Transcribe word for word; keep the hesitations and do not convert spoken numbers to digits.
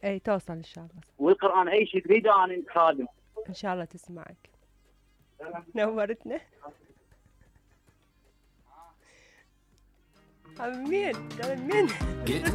اي توصل ان شاء الله. والقرآن أي شيء تريده أنا خادم. ان شاء الله تسمعك. نورتنا. مين؟ مين؟